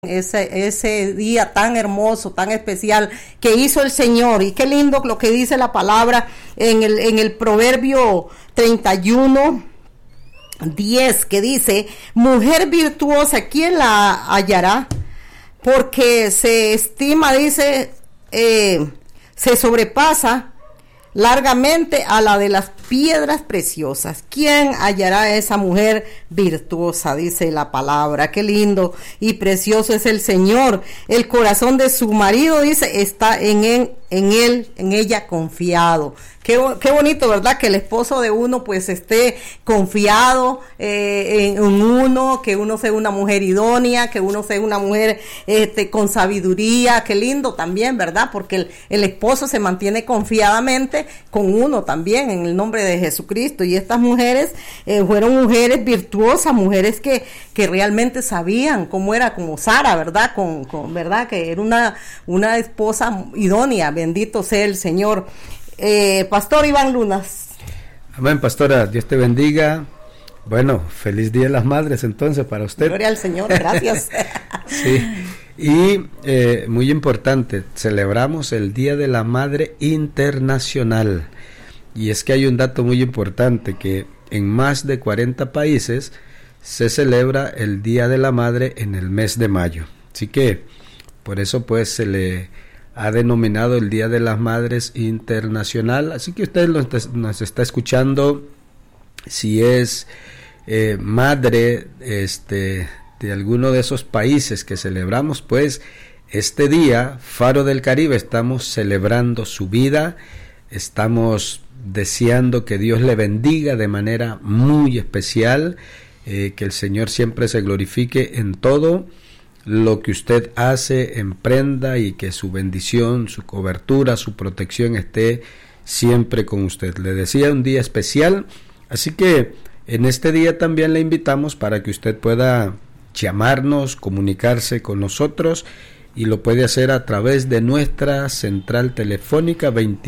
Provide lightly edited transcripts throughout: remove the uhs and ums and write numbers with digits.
ese día tan hermoso, tan especial que hizo el Señor. Y qué lindo lo que dice la palabra en el Proverbio 31:10, que dice: mujer virtuosa, ¿quién la hallará? Porque se estima, dice, se sobrepasa largamente a la de las piedras preciosas. ¿Quién hallará a esa mujer virtuosa? Dice la palabra. Qué lindo y precioso es el Señor. El corazón de su marido, dice, está en ella confiado. Qué bonito, ¿verdad? Que el esposo de uno pues esté confiado en uno, que uno sea una mujer idónea, que uno sea una mujer con sabiduría. Qué lindo también, ¿verdad? Porque el esposo se mantiene confiadamente con uno también, en el nombre de Jesucristo. Y estas mujeres fueron mujeres virtuosas, mujeres que realmente sabían cómo era, como Sara, ¿verdad? ¿Verdad? Que era una esposa idónea. Bendito sea el Señor. Pastor Iván Lunas. Amén, pastora, Dios te bendiga. Bueno, feliz Día de las Madres entonces para usted. Gloria al Señor, gracias. Sí, y muy importante, celebramos el Día de la Madre Internacional. Y es que hay un dato muy importante, que en más de 40 países se celebra el Día de la Madre en el mes de mayo. Así que por eso pues se le ha denominado el Día de las Madres Internacional. Así que usted nos está escuchando, si es madre de alguno de esos países que celebramos, pues este día, Faro del Caribe, estamos celebrando su vida, estamos deseando que Dios le bendiga de manera muy especial, que el Señor siempre se glorifique en todo lo que usted hace, emprenda, y que su bendición, su cobertura, su protección esté siempre con usted. Le decía, un día especial, así que en este día también le invitamos para que usted pueda llamarnos, comunicarse con nosotros, y lo puede hacer a través de nuestra central telefónica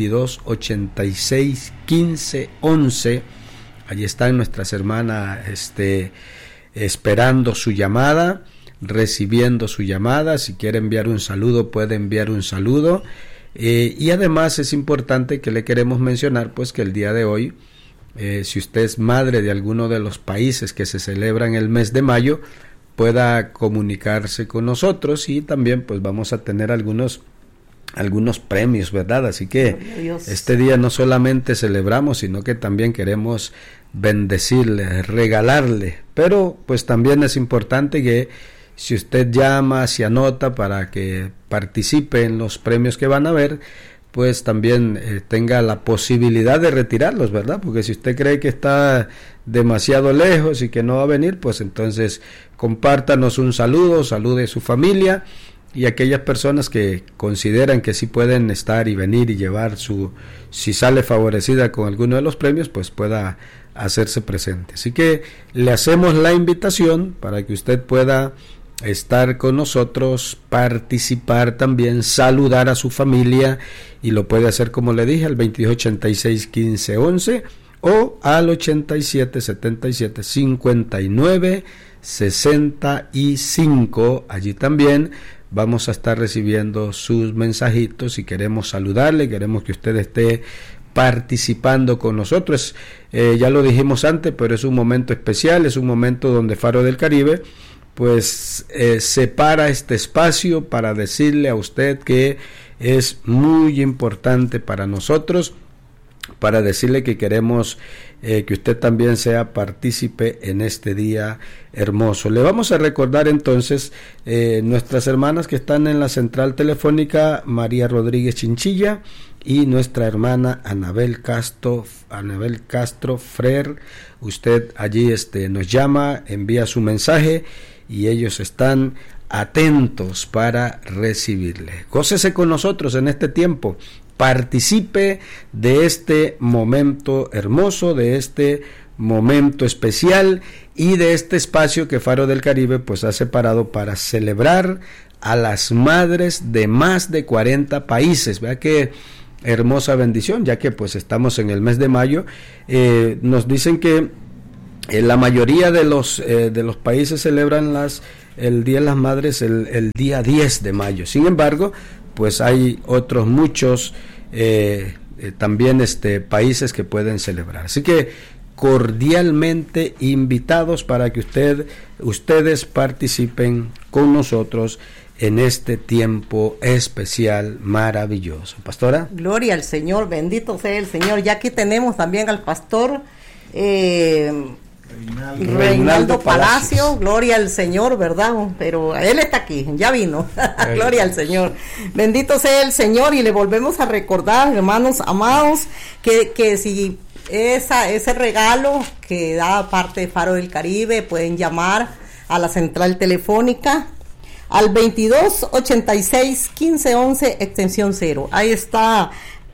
2286-1511. Allí están nuestras hermanas esperando su llamada, recibiendo su llamada. Si quiere enviar un saludo, puede enviar un saludo, y además es importante que le queremos mencionar pues que el día de hoy, si usted es madre de alguno de los países que se celebran el mes de mayo, pueda comunicarse con nosotros, y también pues vamos a tener algunos premios, ¿verdad? Así que este día no solamente celebramos, sino que también queremos bendecirle, regalarle, pero pues también es importante que si usted llama, se anota para que participe en los premios que van a haber, pues también tenga la posibilidad de retirarlos, ¿verdad? Porque si usted cree que está demasiado lejos y que no va a venir, pues entonces compártanos un saludo, salude a su familia, y aquellas personas que consideran que sí pueden estar y venir y llevar si sale favorecida con alguno de los premios, pues pueda hacerse presente. Así que le hacemos la invitación para que usted pueda estar con nosotros, participar también, saludar a su familia, y lo puede hacer, como le dije, al 2286-1511 o al 8777-5965. Allí también vamos a estar recibiendo sus mensajitos y queremos saludarle, queremos que usted esté participando con nosotros. Ya lo dijimos antes, pero es un momento especial, es un momento donde Faro del Caribe pues separa este espacio para decirle a usted que es muy importante para nosotros, para decirle que queremos que usted también sea partícipe en este día hermoso. Le vamos a recordar entonces nuestras hermanas que están en la central telefónica, María Rodríguez Chinchilla y nuestra hermana Anabel Castro Frer. Usted allí nos llama, envía su mensaje, y ellos están atentos para recibirle. Gócese con nosotros en este tiempo, participe de este momento hermoso, de este momento especial, y de este espacio que Faro del Caribe pues ha separado para celebrar a las madres de más de 40 países. Vea que hermosa bendición, ya que pues estamos en el mes de mayo. Nos dicen que la mayoría de los países celebran el Día de las Madres el día 10 de mayo. Sin embargo, pues hay otros muchos también países que pueden celebrar. Así que cordialmente invitados para que ustedes participen con nosotros en este tiempo especial maravilloso. Pastora. Gloria al Señor, bendito sea el Señor. Ya aquí tenemos también al pastor Reinaldo Palacio. Gloria al Señor, ¿verdad? Pero él está aquí, ya vino. Gloria al Señor. Bendito sea el Señor, y le volvemos a recordar, hermanos amados, que si ese regalo que da parte de Faro del Caribe, pueden llamar a la central telefónica al 2286-1511 extensión 0. Ahí está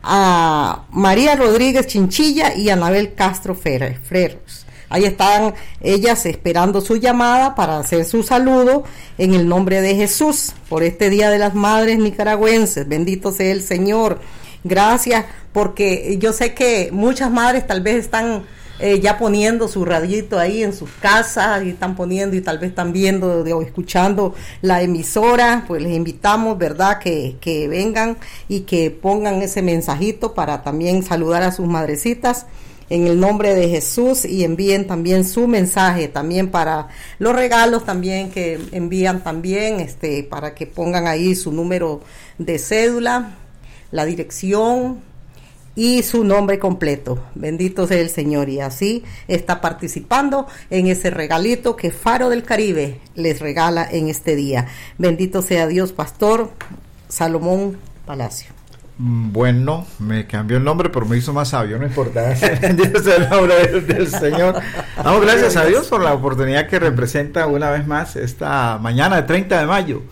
a María Rodríguez Chinchilla y Anabel Castro Freros. Ahí están ellas esperando su llamada para hacer su saludo en el nombre de Jesús por este Día de las Madres Nicaragüenses. Bendito sea el Señor. Gracias, porque yo sé que muchas madres tal vez están ya poniendo su radito ahí en sus casas, y están poniendo, y tal vez están viendo o escuchando la emisora. Pues les invitamos, ¿verdad?, que vengan y que pongan ese mensajito para también saludar a sus madrecitas en el nombre de Jesús, y envíen también su mensaje también para los regalos también que envían también, para que pongan ahí su número de cédula, la dirección y su nombre completo. Bendito sea el Señor, y así está participando en ese regalito que Faro del Caribe les regala en este día. Bendito sea Dios, Pastor Salomón Palacio. Bueno, me cambió el nombre, pero me hizo más sabio, no importa. Bendito sea el nombre del Señor. Damos gracias a Dios por la oportunidad que representa una vez más esta mañana de 30 de mayo.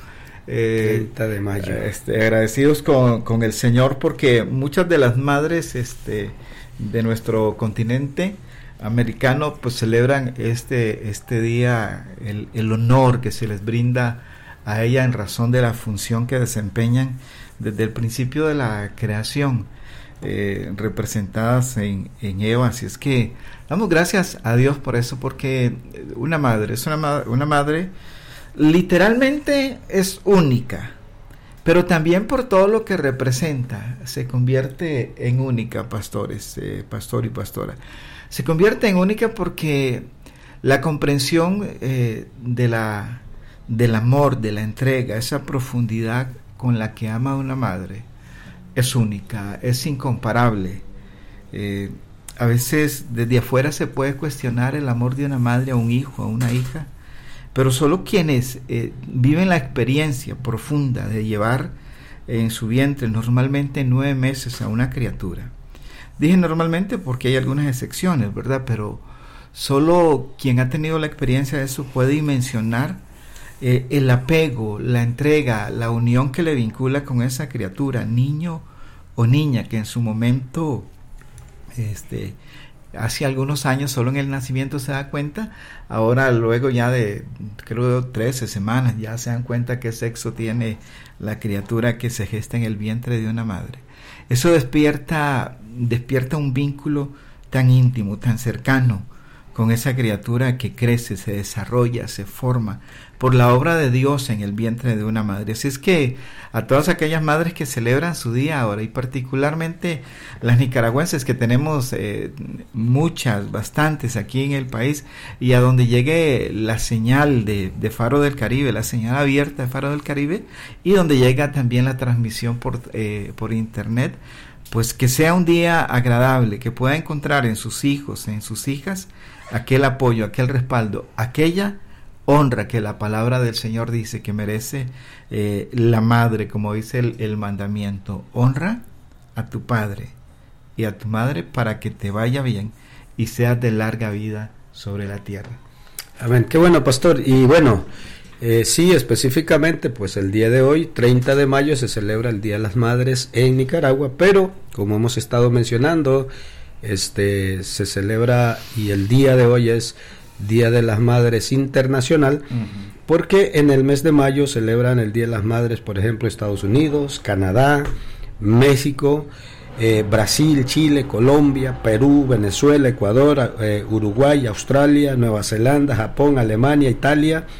30 de mayo. Agradecidos con el Señor, porque muchas de las madres de nuestro continente americano pues celebran este día, el honor que se les brinda a ella en razón de la función que desempeñan desde el principio de la creación, representadas en Eva. Así es que damos gracias a Dios por eso, porque una madre es una madre literalmente es única, pero también por todo lo que representa se convierte en única, pastores, pastor y pastora. Se convierte en única porque la comprensión del amor, de la entrega, esa profundidad con la que ama a una madre es única, es incomparable. A veces desde afuera se puede cuestionar el amor de una madre a un hijo, a una hija, pero solo quienes viven la experiencia profunda de llevar en su vientre normalmente 9 meses a una criatura. Dije normalmente porque hay algunas excepciones, ¿verdad? Pero solo quien ha tenido la experiencia de eso puede dimensionar el apego, la entrega, la unión que le vincula con esa criatura, niño o niña, que en su momento, hace algunos años solo en el nacimiento se da cuenta, ahora luego ya de creo 13 semanas ya se dan cuenta qué sexo tiene la criatura que se gesta en el vientre de una madre. Eso despierta un vínculo tan íntimo, tan cercano con esa criatura que crece, se desarrolla, se forma por la obra de Dios en el vientre de una madre. Así es que a todas aquellas madres que celebran su día ahora, y particularmente las nicaragüenses, que tenemos muchas, bastantes aquí en el país, y a donde llegue la señal de Faro del Caribe, la señal abierta de Faro del Caribe, y donde llega también la transmisión por internet, pues que sea un día agradable, que pueda encontrar en sus hijos, en sus hijas, aquel apoyo, aquel respaldo, aquella honra que la palabra del Señor dice que merece la madre, como dice el mandamiento: honra a tu padre y a tu madre para que te vaya bien y seas de larga vida sobre la tierra. Amén. Qué bueno, pastor. Y bueno, sí, específicamente, pues el día de hoy, 30 de mayo, se celebra el Día de las Madres en Nicaragua, pero como hemos estado mencionando, se celebra, y el día de hoy es Día de las Madres Internacional, porque en el mes de mayo celebran el Día de las Madres, por ejemplo, Estados Unidos, Canadá, México, Brasil, Chile, Colombia, Perú, Venezuela, Ecuador, Uruguay, Australia, Nueva Zelanda, Japón, Alemania, Italia,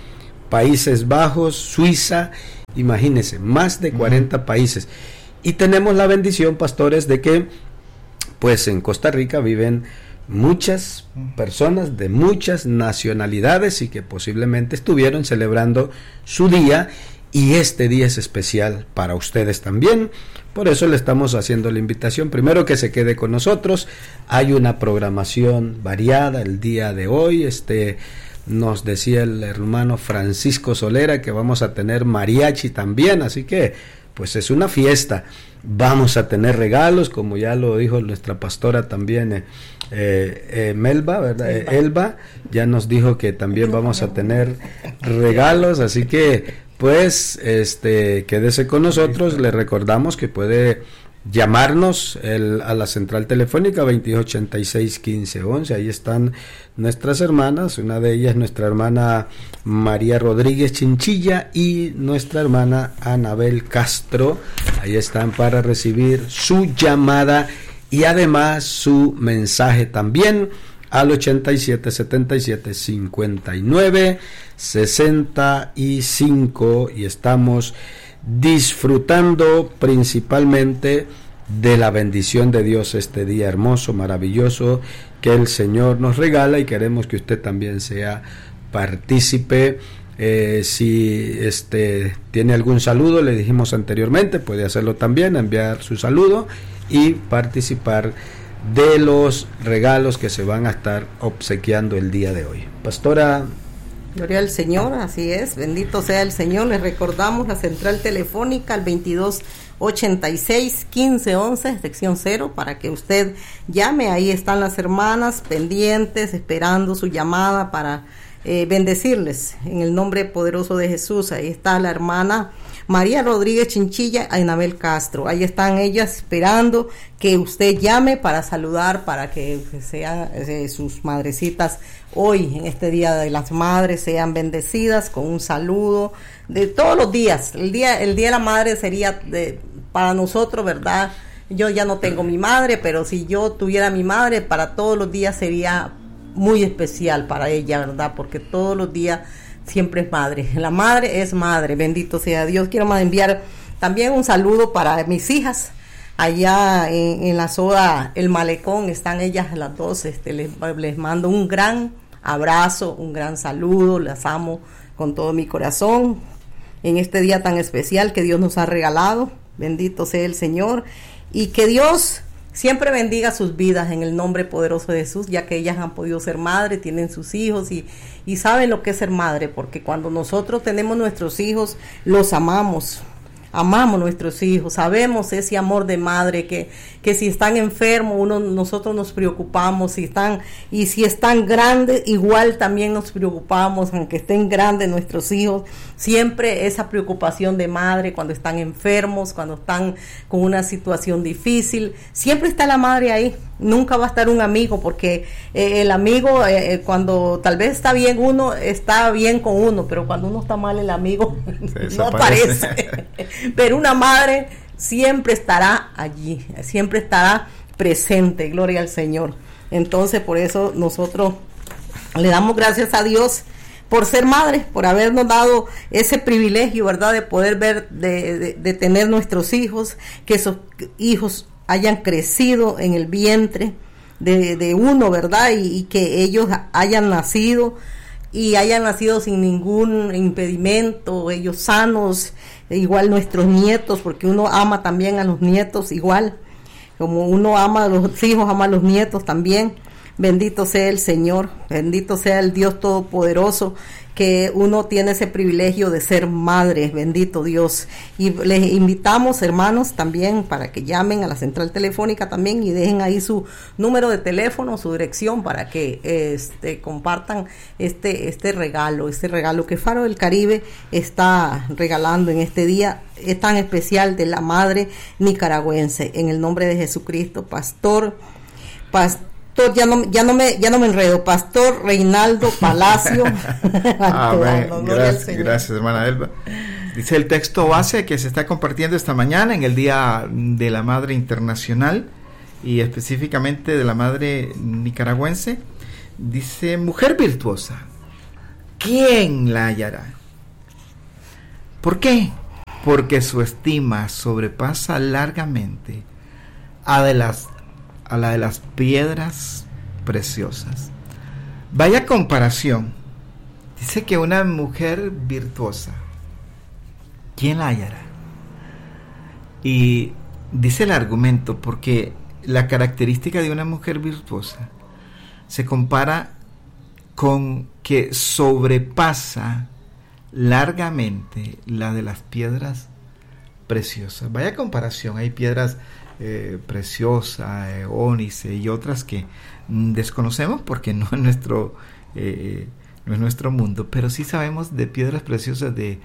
Países Bajos, Suiza, imagínense, más de 40 países. Y tenemos la bendición, pastores, de que pues en Costa Rica viven muchas personas de muchas nacionalidades y que posiblemente estuvieron celebrando su día, y este día es especial para ustedes también. Por eso le estamos haciendo la invitación, primero, que se quede con nosotros. Hay una programación variada el día de hoy. Nos decía el hermano Francisco Solera que vamos a tener mariachi también, así que pues es una fiesta. Vamos a tener regalos, como ya lo dijo nuestra pastora también, Melba, ¿verdad? Elba ya nos dijo que también vamos a tener regalos, así que pues quédese con nosotros. Le recordamos que puede llamarnos a la central telefónica 2286-1511. Ahí están nuestras hermanas, una de ellas nuestra hermana María Rodríguez Chinchilla y nuestra hermana Anabel Castro. Ahí están para recibir su llamada y además su mensaje también al 87-77-59-65, y estamos disfrutando principalmente de la bendición de Dios este día hermoso, maravilloso que el Señor nos regala, y queremos que usted también sea partícipe. Si tiene algún saludo, le dijimos anteriormente, puede hacerlo también, enviar su saludo y participar de los regalos que se van a estar obsequiando el día de hoy. Pastora. Gloria al Señor, así es, bendito sea el Señor. Les recordamos la central telefónica al 2286-1511, sección 0, para que usted llame. Ahí están las hermanas pendientes, esperando su llamada para bendecirles en el nombre poderoso de Jesús. Ahí está la hermana María Rodríguez Chinchilla, Anabel Castro. Ahí están ellas esperando que usted llame para saludar, para que sean sus madrecitas hoy, en este Día de las Madres, sean bendecidas con un saludo de todos los días. El día de la madre sería para nosotros, ¿verdad? Yo ya no tengo mi madre, pero si yo tuviera mi madre, para todos los días sería muy especial para ella, ¿verdad? Porque todos los días siempre es madre. La madre es madre, bendito sea Dios. Quiero enviar también un saludo para mis hijas. Allá en la soda El Malecón están ellas las dos. Les mando un gran abrazo, un gran saludo. Las amo con todo mi corazón en este día tan especial que Dios nos ha regalado. Bendito sea el Señor, y que Dios siempre bendiga sus vidas en el nombre poderoso de Jesús, ya que ellas han podido ser madres, tienen sus hijos y saben lo que es ser madre, porque cuando nosotros tenemos nuestros hijos, los amamos nuestros hijos, sabemos ese amor de madre que si están enfermos, nosotros nos preocupamos, si están grandes, igual también nos preocupamos, aunque estén grandes nuestros hijos, siempre esa preocupación de madre cuando están enfermos, cuando están con una situación difícil, siempre está la madre ahí. Nunca va a estar un amigo, porque el amigo cuando tal vez está bien uno, está bien con uno, pero cuando uno está mal, el amigo no aparece. Pero una madre siempre estará allí, siempre estará presente, gloria al Señor. Entonces, por eso nosotros le damos gracias a Dios por ser madre, por habernos dado ese privilegio, ¿verdad?, de poder ver, de tener nuestros hijos, que esos hijos hayan crecido en el vientre de uno, ¿verdad? Y que ellos hayan nacido sin ningún impedimento, ellos sanos, igual nuestros nietos, porque uno ama también a los nietos igual, como uno ama a los hijos, ama a los nietos también. Bendito sea el Señor, bendito sea el Dios Todopoderoso, que uno tiene ese privilegio de ser madre, bendito Dios. Y les invitamos, hermanos, también para que llamen a la central telefónica también y dejen ahí su número de teléfono, su dirección, para que compartan este regalo que Faro del Caribe está regalando en este día tan especial de la madre nicaragüense. En el nombre de Jesucristo, pastor, ya no me enredo, Pastor Reinaldo Palacio. Amén. Gracias, hermana Elba. Dice el texto base que se está compartiendo esta mañana en el Día de la Madre Internacional, y específicamente de la Madre Nicaragüense. Dice: mujer virtuosa, ¿quién la hallará? ¿Por qué? Porque su estima sobrepasa largamente a la de las piedras preciosas. Vaya comparación. Dice que una mujer virtuosa, ¿quién la hallará? Y dice el argumento, porque la característica de una mujer virtuosa se compara con que sobrepasa largamente la de las piedras preciosas. Vaya comparación, hay piedras preciosas, ónice y otras que desconocemos porque no es nuestro mundo, pero sí sabemos de piedras preciosas de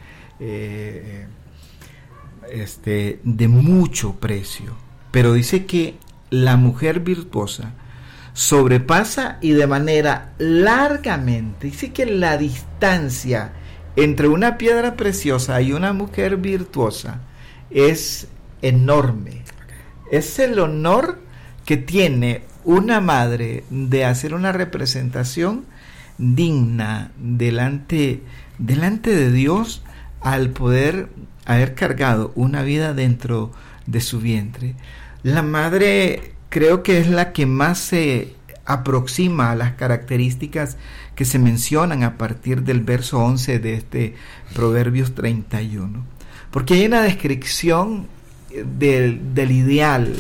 mucho precio. Pero dice que la mujer virtuosa sobrepasa y de manera largamente, dice que la distancia entre una piedra preciosa y una mujer virtuosa es enorme. Es el honor que tiene una madre de hacer una representación digna delante de Dios al poder haber cargado una vida dentro de su vientre. La madre creo que es la que más se aproxima a las características que se mencionan a partir del verso 11 de este Proverbios 31, porque hay una descripción del ideal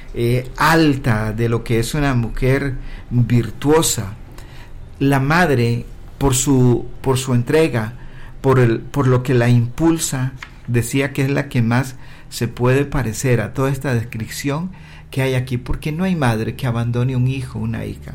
alta de lo que es una mujer virtuosa. La madre, por su entrega, por lo que la impulsa, decía que es la que más se puede parecer a toda esta descripción que hay aquí, porque no hay madre que abandone un hijo o una hija.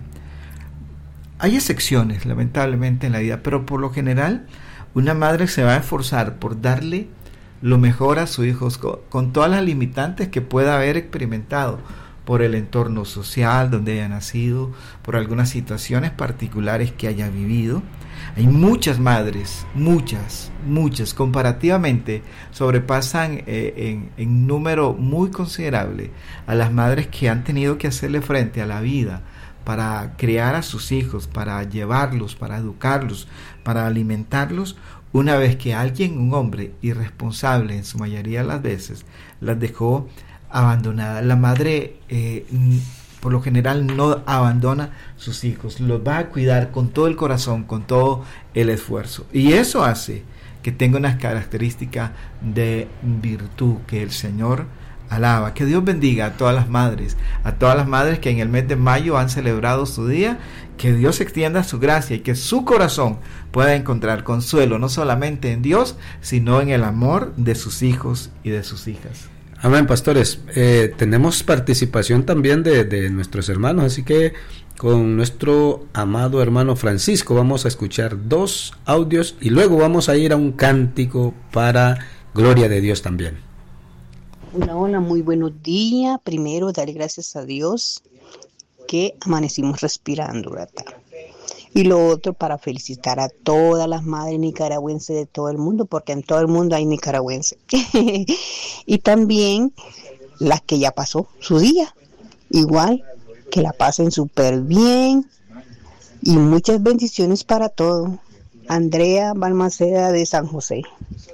Hay excepciones, lamentablemente, en la vida, pero por lo general una madre se va a esforzar por darle lo mejor a sus hijos, con todas las limitantes que pueda haber experimentado por el entorno social donde haya nacido, por algunas situaciones particulares que haya vivido. Hay muchas madres, muchas, comparativamente sobrepasan en número muy considerable a las madres que han tenido que hacerle frente a la vida para criar a sus hijos, para llevarlos, para educarlos, para alimentarlos, una vez que alguien, un hombre irresponsable en su mayoría de las veces, las dejó abandonadas. La madre por lo general no abandona sus hijos, los va a cuidar con todo el corazón, con todo el esfuerzo, y eso hace que tenga unas características de virtud que el Señor alaba. Que Dios bendiga a todas las madres que en el mes de mayo han celebrado su día. Que Dios extienda su gracia y que su corazón pueda encontrar consuelo no solamente en Dios, sino en el amor de sus hijos y de sus hijas. Amén, pastores. Tenemos participación también de nuestros hermanos, así que con nuestro amado hermano Francisco vamos a escuchar 2 audios y luego vamos a ir a un cántico para gloria de Dios también. Hola, muy buenos días. Primero, darle gracias a Dios que amanecimos respirando, ¿verdad? Y lo otro, para felicitar a todas las madres nicaragüenses de todo el mundo, porque en todo el mundo hay nicaragüenses. Y también las que ya pasó su día, igual, que la pasen súper bien. Y muchas bendiciones para todos. Andrea Balmaceda de San José.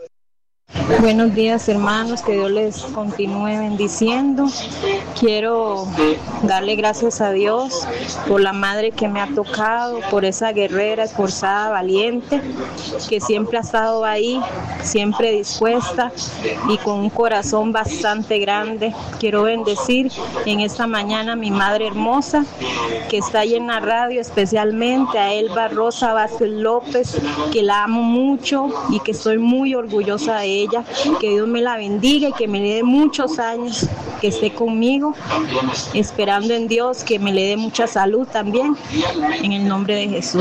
Buenos días, hermanos, que Dios les continúe bendiciendo. Quiero darle gracias a Dios por la madre que me ha tocado, por esa guerrera esforzada, valiente, que siempre ha estado ahí, siempre dispuesta y con un corazón bastante grande. Quiero bendecir en esta mañana a mi madre hermosa que está ahí en la radio, especialmente a Elba Rosa Vázquez López, que la amo mucho y que estoy muy orgullosa de ella. Que Dios me la bendiga y que me le dé muchos años, que esté conmigo, esperando en Dios que me le dé mucha salud también, en el nombre de Jesús.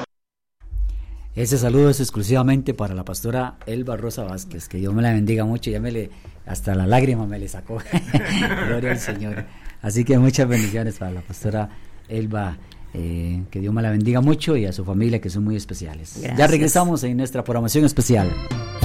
Ese saludo es exclusivamente para la pastora Elba Rosa Vázquez, que Dios me la bendiga mucho, hasta la lágrima me le sacó. Gloria al Señor. Así que muchas bendiciones para la pastora Elba, que Dios me la bendiga mucho, y a su familia, que son muy especiales. Gracias. Ya regresamos en nuestra programación especial.